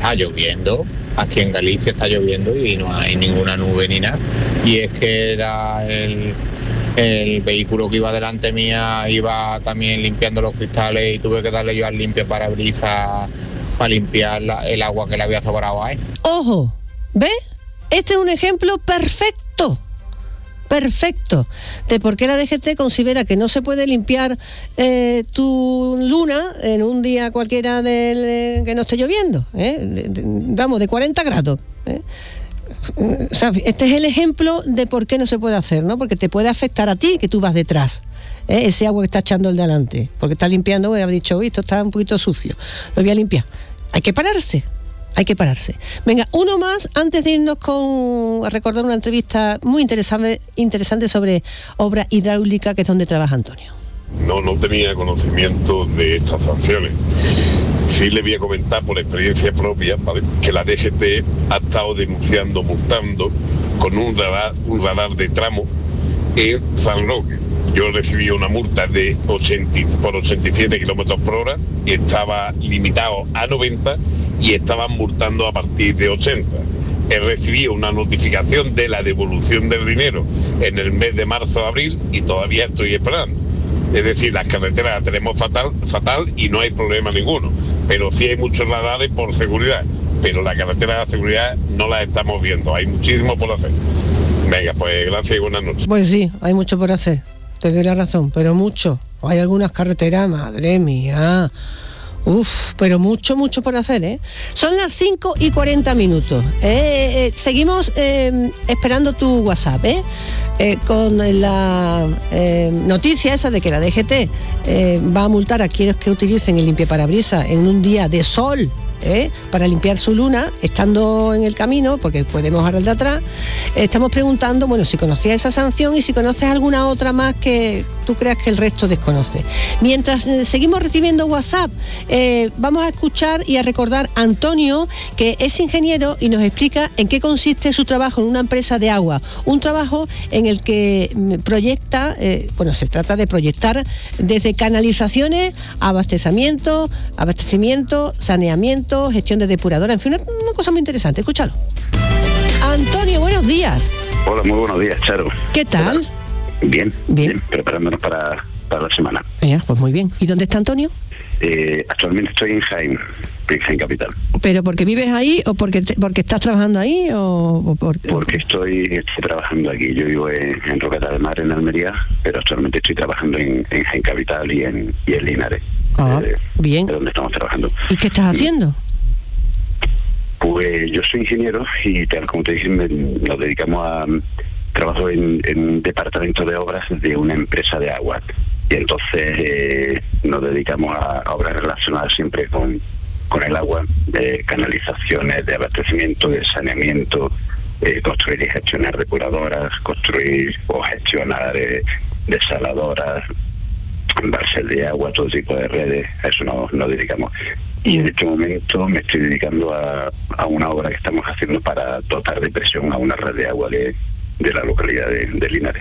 está lloviendo, aquí en Galicia está lloviendo y no hay ninguna nube ni nada. Y es que era el vehículo que iba delante mía, iba también limpiando los cristales y tuve que darle yo al limpio parabrisas para limpiar el agua que le había sobrado ahí. ¡Ojo! ¿Ves? Este es un ejemplo perfecto de por qué la DGT considera que no se puede limpiar tu luna en un día cualquiera que no esté lloviendo, de 40 grados. O sea, este es el ejemplo de por qué no se puede hacer, ¿no? Porque te puede afectar a ti, que tú vas detrás, ese agua que está echando el de adelante, porque está limpiando y ha dicho, esto está un poquito sucio, lo voy a limpiar. Hay que pararse. Venga, uno más antes de irnos a recordar una entrevista muy interesante sobre obra hidráulica, que es donde trabaja Antonio. No tenía conocimiento de estas sanciones. Sí le voy a comentar por experiencia propia, ¿vale?, que la DGT ha estado denunciando, multando con un radar de tramo en San Roque. Yo recibí una multa de 87 kilómetros por hora y estaba limitado a 90 y estaban multando a partir de 80. He recibido una notificación de la devolución del dinero en el mes de marzo o abril y todavía estoy esperando. Es decir, las carreteras las tenemos fatal y no hay problema ninguno. Pero sí hay muchos radares por seguridad. Pero la carretera de la seguridad no la estamos viendo. Hay muchísimo por hacer. Venga, pues gracias y buenas noches. Pues sí, hay mucho por hacer. Te doy la razón, pero mucho. Hay algunas carreteras, madre mía. Pero mucho por hacer, Son las 5:40. Seguimos esperando tu WhatsApp, con la noticia esa de que la DGT va a multar a quienes que utilicen el limpiaparabrisas en un día de sol, para limpiar su luna, estando en el camino, porque puede mojar el de atrás. Estamos preguntando, si conocías esa sanción y si conoces alguna otra más que tú creas que el resto desconoce. Mientras seguimos recibiendo WhatsApp, vamos a escuchar y a recordar a Antonio, que es ingeniero y nos explica en qué consiste su trabajo en una empresa de agua. Un trabajo en el que proyecta, se trata de proyectar desde canalizaciones, abastecimiento, saneamiento, gestión de depuradora, en fin, una cosa muy interesante. Escúchalo. Antonio, buenos días. Hola, muy buenos días, Charo. ¿Qué tal? Bien, preparándonos para la semana. Pues muy bien. ¿Y dónde está Antonio? Actualmente estoy en Jaén Capital. ¿Pero porque vives ahí o porque estás trabajando ahí o Porque estoy trabajando aquí. Yo vivo en Rocata de Mar, en Almería, pero actualmente estoy trabajando en Jaén Capital y en Linares. Bien. De donde estamos trabajando. ¿Y qué estás haciendo? Pues yo soy ingeniero y tal como te dije, nos dedicamos a trabajo en un departamento de obras de una empresa de agua. Y entonces nos dedicamos a obras relacionadas siempre con el agua, de canalizaciones, de abastecimiento, de saneamiento, construir y gestionar depuradoras, construir o gestionar desaladoras, embalses de agua, todo tipo de redes. A eso nos dedicamos. Y en este momento me estoy dedicando a una obra que estamos haciendo para dotar de presión a una red de agua de la localidad de Linares.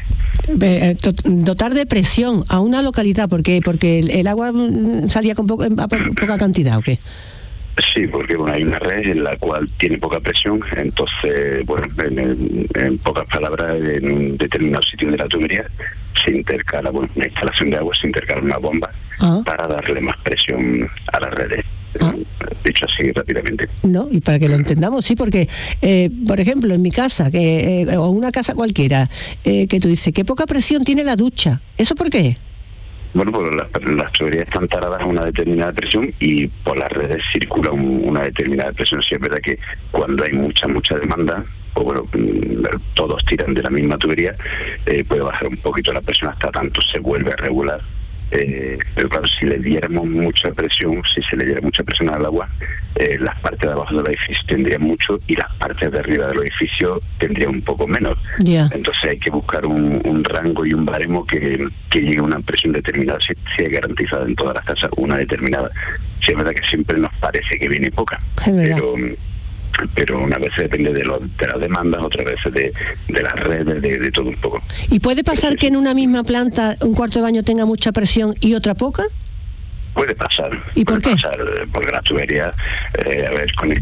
Dotar de presión a una localidad, porque el agua salía con poca cantidad, ¿o qué? Sí, porque hay una red en la cual tiene poca presión, entonces, en pocas palabras, en un determinado sitio de la tubería se intercala, una instalación de agua, se intercala una bomba para darle más presión a las redes. Dicho así rápidamente. No, y para que lo entendamos, sí, porque por ejemplo en mi casa o una casa cualquiera, que tú dices que poca presión tiene la ducha, ¿eso por qué? Bueno, pues las tuberías están taradas a una determinada presión y por las redes circula una determinada presión. Sí, es verdad que cuando hay mucha demanda, todos tiran de la misma tubería, puede bajar un poquito la presión, hasta tanto se vuelve a regular. Pero claro, si le diéramos mucha presión, si se le diera mucha presión al agua, las partes de abajo del edificio tendrían mucho y las partes de arriba del edificio tendrían un poco menos. Entonces hay que buscar un rango y un baremo que llegue a una presión determinada, si hay garantizada en todas las casas una determinada. Sí, es verdad que siempre nos parece que viene poca, pero una vez depende de las demandas, otras veces de las redes, de todo un poco. ¿Y puede pasar que en una misma planta un cuarto de baño tenga mucha presión y otra poca? Puede pasar. ¿Y por qué? Porque las tuberías, con el